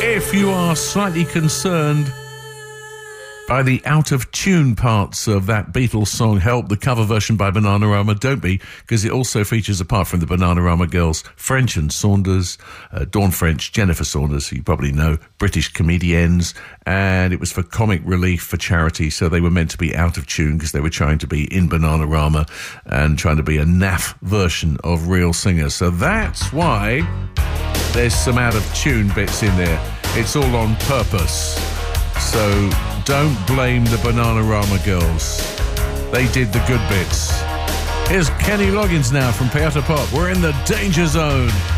If you are slightly concerned by the out-of-tune parts of that Beatles song Help, the cover version by Bananarama, don't be, because it also features, apart from the Bananarama girls, French and Saunders, Dawn French, Jennifer Saunders, who you probably know, British comedians, and it was for comic relief, for charity, so they were meant to be out of tune because they were trying to be in Bananarama and trying to be a naff version of real singers. So that's why there's some out-of-tune bits in there. It's all on purpose. So don't blame the Bananarama girls. They did the good bits. Here's Kenny Loggins now from Piata Pop. We're in the danger zone.